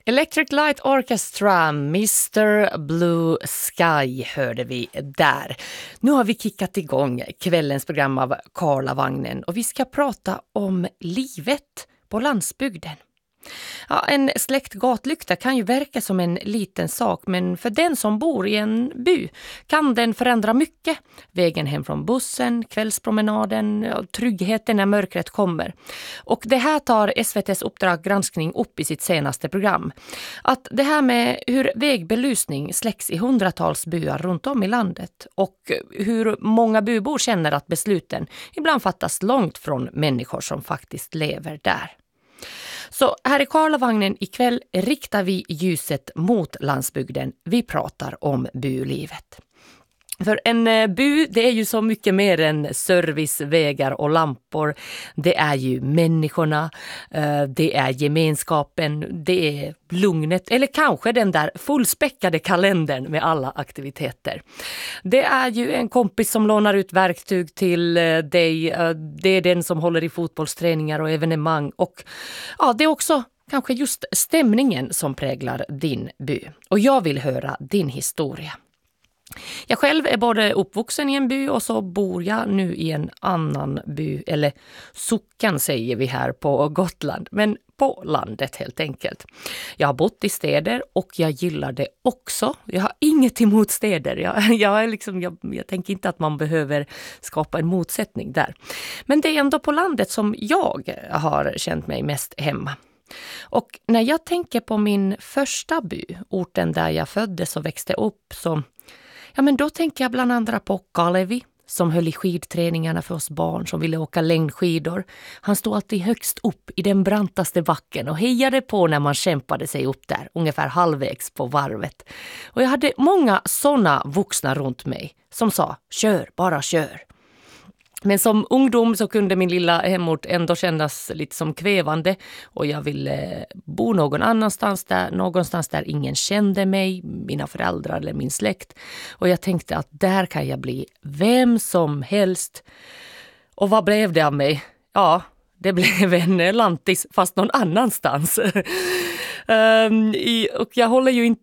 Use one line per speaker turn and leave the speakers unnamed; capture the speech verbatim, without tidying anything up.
Electric Light Orchestra, mister Blue Sky hörde vi där. Nu har vi kickat igång kvällens program av Karlavagnen och vi ska prata om livet på landsbygden. Ja, en släckt gatlykta kan ju verka som en liten sak, men för den som bor i en by kan den förändra mycket. Vägen hem från bussen, kvällspromenaden, tryggheten när mörkret kommer. Och det här tar S V T:s Uppdrag granskning upp i sitt senaste program. Att det här med hur vägbelysning släcks i hundratals byar runt om i landet och hur många bybor känner att besluten ibland fattas långt från människor som faktiskt lever där. Så här i Karlavagnen ikväll riktar vi ljuset mot landsbygden. Vi pratar om bylivet. För en by, det är ju så mycket mer än service, vägar och lampor. Det är ju människorna, det är gemenskapen, det är lugnet eller kanske den där fullspäckade kalendern med alla aktiviteter. Det är ju en kompis som lånar ut verktyg till dig, det är den som håller i fotbollsträningar och evenemang och ja, det är också kanske just stämningen som präglar din by. Och jag vill höra din historia. Jag själv är både uppvuxen i en by och så bor jag nu i en annan by, eller socken säger vi här på Gotland, men på landet helt enkelt. Jag har bott i städer och jag gillar det också. Jag har inget emot städer. Jag, jag, är liksom, jag, jag tänker inte att man behöver skapa en motsättning där. Men det är ändå på landet som jag har känt mig mest hemma. Och när jag tänker på min första by, orten där jag föddes och växte upp, så ja, men då tänker jag bland andra på Kalevi som höll i skidträningarna för oss barn som ville åka längdskidor. Han stod alltid högst upp i den brantaste backen och hejade på när man kämpade sig upp där, ungefär halvvägs på varvet. Och jag hade många sådana vuxna runt mig som sa, kör, bara kör. Men som ungdom så kunde min lilla hemort ändå kännas lite som kvävande och jag ville bo någon annanstans där, någonstans där ingen kände mig, mina föräldrar eller min släkt. Och jag tänkte att där kan jag bli vem som helst. Och vad blev det av mig? Ja, det blev en lantis fast någon annanstans. um, i, och jag håller ju inte